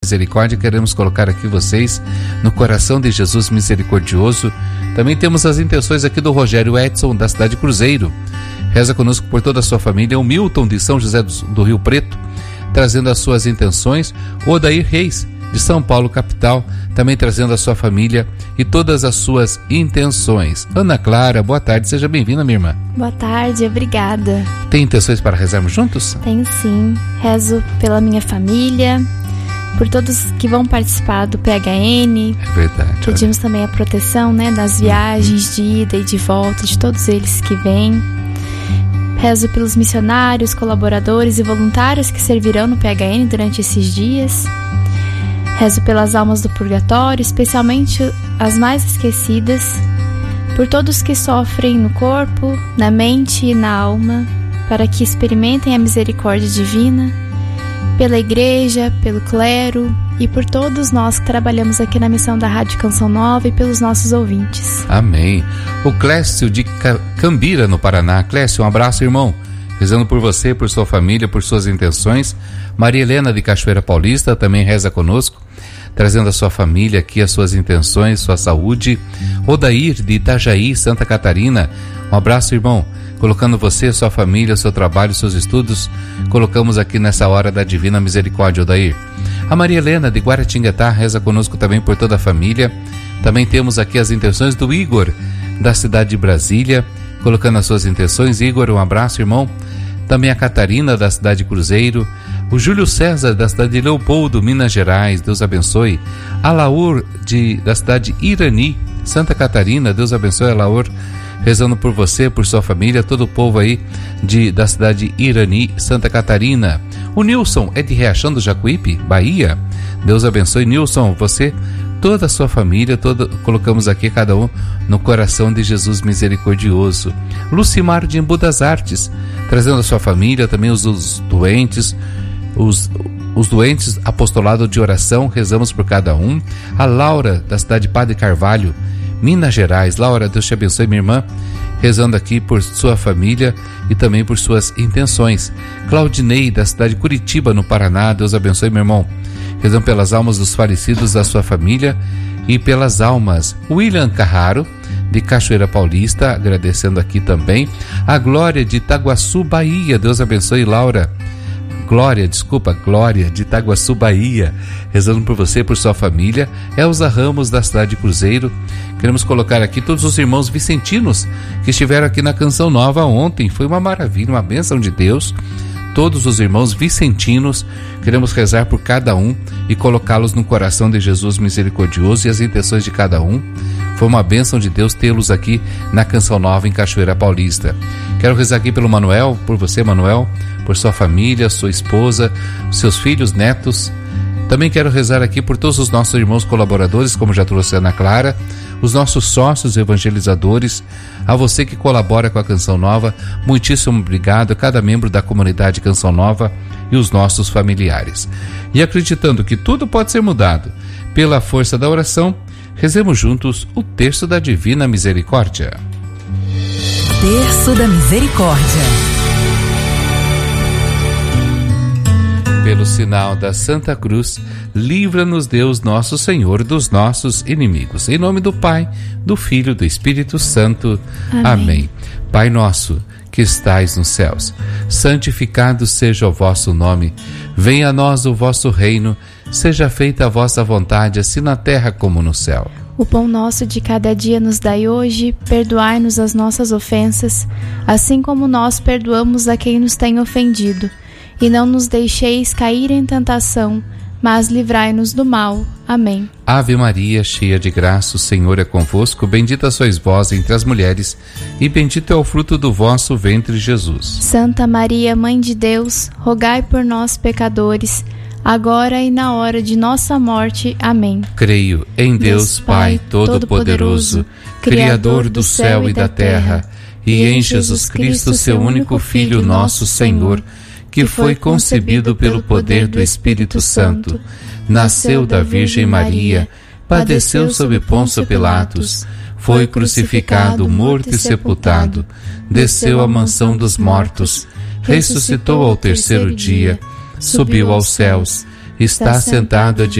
Misericórdia, queremos colocar aqui vocês no coração de Jesus misericordioso. Também temos as intenções aqui do Rogério Edson, da cidade de Cruzeiro. Reza conosco por toda a sua família. O Milton, de São José do Rio Preto, trazendo as suas intenções. O Odair Reis, de São Paulo, capital, também trazendo a sua família e todas as suas intenções. Ana Clara, boa tarde, seja bem-vinda, minha irmã. Boa tarde, obrigada. Tem intenções para rezarmos juntos? Tenho sim. Rezo pela minha família, por todos que vão participar do PHN. É verdade. Pedimos também a proteção, das viagens de ida e de volta, de todos eles que vêm. Rezo pelos missionários, colaboradores e voluntários que servirão no PHN durante esses dias. Rezo pelas almas do purgatório, especialmente as mais esquecidas, por todos que sofrem no corpo, na mente e na alma, para que experimentem a misericórdia divina, pela igreja, pelo clero e por todos nós que trabalhamos aqui na missão da Rádio Canção Nova e pelos nossos ouvintes. Amém. O Clécio de Cambira, no Paraná. Clécio, um abraço, irmão. Rezando por você, por sua família, por suas intenções. Maria Helena de Cachoeira Paulista também reza conosco, trazendo a sua família aqui, as suas intenções, sua saúde. Odair de Itajaí, Santa Catarina. Um abraço, irmão. Colocando você, sua família, seu trabalho, seus estudos, colocamos aqui nessa hora da Divina Misericórdia, Odair. A Maria Helena de Guaratinguetá reza conosco também por toda a família. Também temos aqui as intenções do Igor, da cidade de Brasília, colocando as suas intenções. Igor, um abraço, irmão. Também a Catarina, da cidade de Cruzeiro. O Júlio César, da cidade de Leopoldo, Minas Gerais, Deus abençoe. A Laur, da cidade de Irani, Santa Catarina, Deus abençoe a Laur, rezando por você, por sua família, todo o povo aí da cidade de Irani, Santa Catarina. O Nilson é de Riachão do Jacuípe, Bahia. Deus abençoe, Nilson, você, toda a sua família, colocamos aqui cada um no coração de Jesus misericordioso. Lucimar de Embu das Artes, trazendo a sua família, também os doentes, os doentes, apostolado de oração, rezamos por cada um. A Laura, da cidade de Padre Carvalho, Minas Gerais. Laura, Deus te abençoe, minha irmã, rezando aqui por sua família e também por suas intenções. Claudinei, da cidade de Curitiba, no Paraná, Deus abençoe, meu irmão, rezando pelas almas dos falecidos da sua família e pelas almas. William Carraro, de Cachoeira Paulista, agradecendo aqui também. A Glória de Itaguaçu, Bahia, Deus abençoe, Laura. Glória de Itaguaçu, Bahia, rezando por você, por sua família. Elza Ramos, da cidade de Cruzeiro. Queremos colocar aqui todos os irmãos vicentinos que estiveram aqui na Canção Nova ontem. Foi uma maravilha, uma bênção de Deus. Todos os irmãos vicentinos, queremos rezar por cada um e colocá-los no coração de Jesus misericordioso e as intenções de cada um. Foi uma bênção de Deus tê-los aqui na Canção Nova em Cachoeira Paulista. Quero rezar aqui pelo Manuel, por você, Manuel, por sua família, sua esposa, seus filhos, netos. Também quero rezar aqui por todos os nossos irmãos colaboradores, como já trouxe a Ana Clara, os nossos sócios evangelizadores, a você que colabora com a Canção Nova, muitíssimo obrigado a cada membro da comunidade Canção Nova e os nossos familiares. E acreditando que tudo pode ser mudado pela força da oração, rezemos juntos o Terço da Divina Misericórdia. Terço da Misericórdia. Pelo sinal da Santa Cruz, livra-nos Deus nosso Senhor dos nossos inimigos. Em nome do Pai, do Filho e do Espírito Santo. Amém. Pai nosso, que estais nos céus, santificado seja o vosso nome. Venha a nós o vosso reino. Seja feita a vossa vontade, assim na terra como no céu. O pão nosso de cada dia nos dai hoje. Perdoai-nos as nossas ofensas, assim como nós perdoamos a quem nos tem ofendido. E não nos deixeis cair em tentação, mas livrai-nos do mal. Amém. Ave Maria, cheia de graça, o Senhor é convosco. Bendita sois vós entre as mulheres, e bendito é o fruto do vosso ventre, Jesus. Santa Maria, Mãe de Deus, rogai por nós, pecadores, agora e na hora de nossa morte. Amém. Creio em Deus Pai Todo-Poderoso, Criador do céu e da terra, e em Jesus Cristo, seu único Filho, nosso Senhor, que foi concebido pelo poder do Espírito Santo, nasceu da Virgem Maria, padeceu sob Pôncio Pilatos, foi crucificado, morto e sepultado, desceu à mansão dos mortos, ressuscitou ao terceiro dia, subiu aos céus, está sentado à